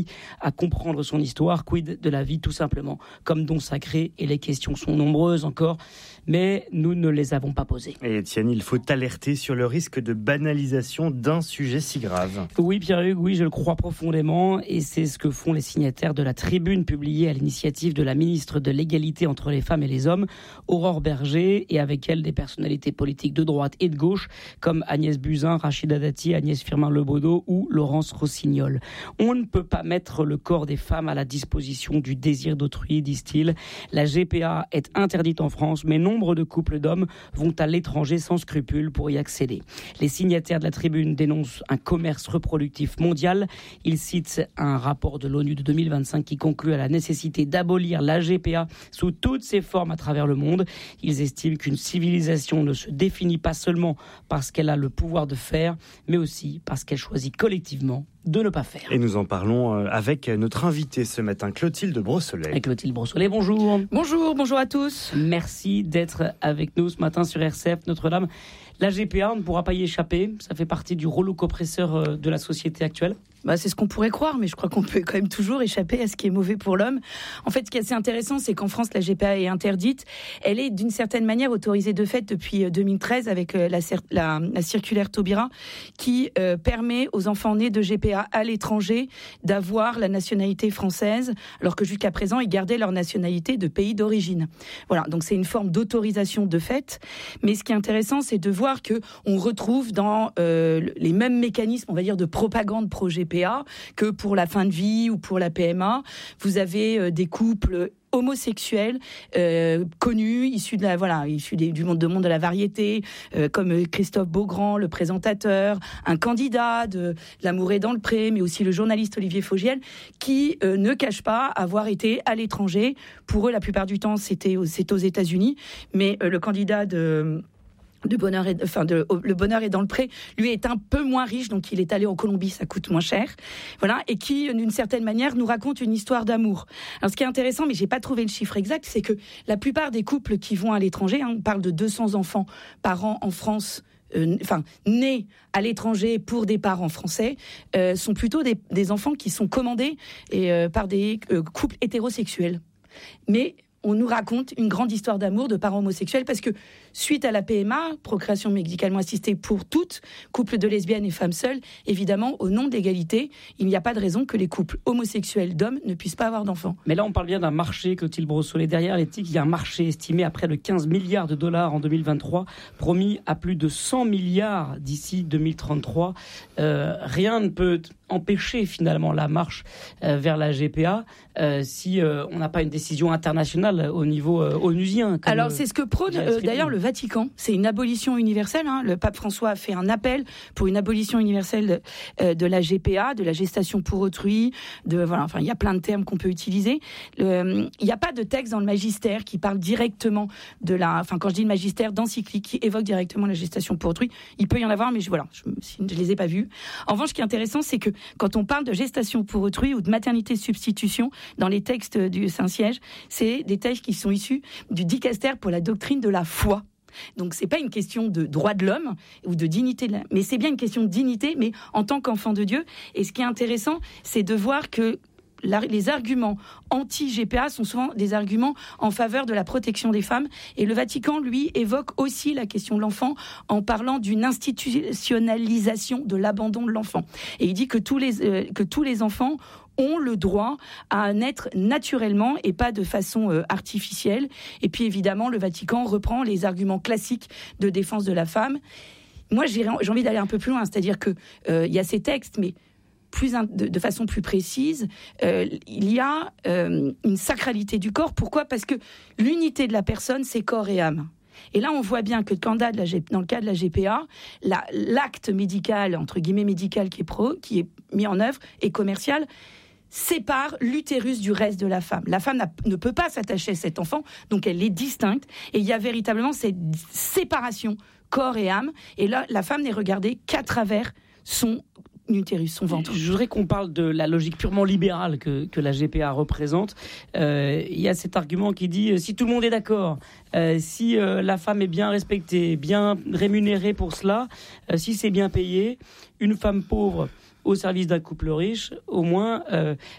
à comprendre son histoire. Quid de la vie, tout simplement, comme don sacré. Et les questions sont nombreuses encore, mais nous ne les avons pas posées. Et Étienne, il faut alerter sur le risque de banalisation d'un sujet si grave. Oui, Pierre-Hugues, oui, je le crois profondément. Et c'est ce que font les signataires de la tribune publiée à l'initiative de la ministre de l'Égalité entre les femmes et les hommes, Aurore Berger, et avec elle des personnalités politiques de droite et de gauche, comme Agnès Buzyn, Rachida Dati, Agnès Firmin-Lebaudot ou Laurence Rossignol. On ne peut pas mettre le corps des femmes à la disposition du désir d'autrui, disent-ils. La GPA est interdite en France, mais nombre de couples d'hommes vont à l'étranger sans scrupule pour y accéder. Les signataires de la tribune dénoncent un commerce reproductif mondial. Ils citent un rapport de l'ONU de 2025 qui conclut à la nécessité d'abolir la GPA sous toutes ses formes à travers le monde. Ils estiment qu'une civilisation ne se définit pas seulement parce qu'elle a le pouvoir de faire, mais aussi parce qu'elle choisit collectivement de ne pas faire. Et nous en parlons avec notre invitée ce matin, Clotilde Brossolet. Et Clotilde Brossolet, bonjour. Bonjour à tous. Merci d'être avec nous ce matin sur RCF Notre-Dame. La GPA, on ne pourra pas y échapper. Ça fait partie du rouleau compresseur de la société actuelle. C'est ce qu'on pourrait croire, mais je crois qu'on peut quand même toujours échapper à ce qui est mauvais pour l'homme. En fait, ce qui est assez intéressant, c'est qu'en France, la GPA est interdite. Elle est d'une certaine manière autorisée de fait depuis 2013 avec la circulaire Taubira qui permet aux enfants nés de GPA à l'étranger d'avoir la nationalité française, alors que jusqu'à présent, ils gardaient leur nationalité de pays d'origine. Voilà, donc c'est une forme d'autorisation de fait. Mais ce qui est intéressant, c'est de voir qu'on retrouve dans les mêmes mécanismes, on va dire, de propagande pro-GPA que pour la fin de vie ou pour la PMA. Vous avez des couples homosexuels connus, issus du monde de la variété, comme Christophe Beaugrand, le présentateur, un candidat de L'amour est dans le pré, mais aussi le journaliste Olivier Fogiel, qui ne cache pas avoir été à l'étranger. Pour eux, la plupart du temps, c'est aux États-Unis, mais le candidat Le bonheur est dans le pré, lui est un peu moins riche, donc il est allé en Colombie, ça coûte moins cher, voilà, et qui d'une certaine manière nous raconte une histoire d'amour. Alors ce qui est intéressant, mais j'ai pas trouvé le chiffre exact, c'est que la plupart des couples qui vont à l'étranger, on parle de 200 enfants par an en France, nés à l'étranger pour des parents français, sont plutôt des enfants qui sont commandés par des couples hétérosexuels. Mais on nous raconte une grande histoire d'amour de parents homosexuels parce que suite à la PMA, procréation médicalement assistée pour toutes, couples de lesbiennes et femmes seules, évidemment, au nom de l'égalité, il n'y a pas de raison que les couples homosexuels d'hommes ne puissent pas avoir d'enfants. Mais là, on parle bien d'un marché, Clotilde Brossolet. Derrière l'éthique, il y a un marché estimé à près de 15 milliards de dollars en 2023, promis à plus de 100 milliards d'ici 2033. Rien ne peut empêcher finalement la marche vers la GPA si on n'a pas une décision internationale au niveau onusien. Alors c'est ce que prône d'ailleurs le Vatican. C'est une abolition universelle. Le pape François a fait un appel pour une abolition universelle de la GPA, de la gestation pour autrui. Il y a plein de termes qu'on peut utiliser. Il n'y a pas de texte dans le magistère qui parle directement de quand je dis le magistère, d'encyclique qui évoque directement la gestation pour autrui. Il peut y en avoir, mais je les ai pas vus. En revanche, ce qui est intéressant, c'est que quand on parle de gestation pour autrui ou de maternité substitution dans les textes du Saint-Siège, c'est des textes qui sont issus du dicaster pour la doctrine de la foi. Donc c'est pas une question de droit de l'homme ou de dignité mais c'est bien une question de dignité, mais en tant qu'enfant de Dieu. Et ce qui est intéressant, c'est de voir que les arguments anti-GPA sont souvent des arguments en faveur de la protection des femmes. Et le Vatican, lui, évoque aussi la question de l'enfant en parlant d'une institutionnalisation de l'abandon de l'enfant. Et il dit que tous les enfants ont le droit à naître naturellement et pas de façon artificielle. Et puis évidemment, le Vatican reprend les arguments classiques de défense de la femme. Moi, j'ai envie d'aller un peu plus loin, c'est-à-dire que il y a ces textes, mais de façon plus précise, il y a une sacralité du corps. Pourquoi ? Parce que l'unité de la personne, c'est corps et âme. Et là, on voit bien que dans le cas de la GPA, l'acte médical, entre guillemets médical, qui est mis en œuvre et commercial, sépare l'utérus du reste de la femme. La femme ne peut pas s'attacher à cet enfant, donc elle est distincte. Et il y a véritablement cette séparation corps et âme. Et là, la femme n'est regardée qu'à travers son utérus, son ventre. Je voudrais qu'on parle de la logique purement libérale que la GPA représente. Il y a cet argument qui dit si tout le monde est d'accord, si la femme est bien respectée, bien rémunérée pour cela, si c'est bien payé, une femme pauvre au service d'un couple riche, au moins